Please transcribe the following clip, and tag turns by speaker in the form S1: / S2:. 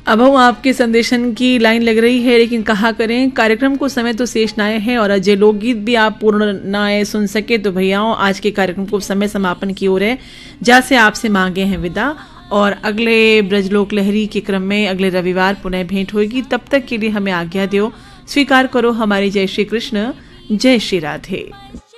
S1: अब हम आपके संदेशन की लाइन लग रही है, लेकिन कहा करें कार्यक्रम को समय तो शेष नाय है और अजय लोकगीत भी आप पूर्ण नाय सुन सके तो भैयाओं आज के कार्यक्रम को समय समापन की ओर है, जैसे आपसे मांगे हैं विदा। और अगले ब्रजलोक लहरी के क्रम में अगले रविवार पुनः भेंट होगी। तब तक के लिए हमें आज्ञा दो, स्वीकार करो हमारी जय श्री कृष्ण, जय श्री राधे।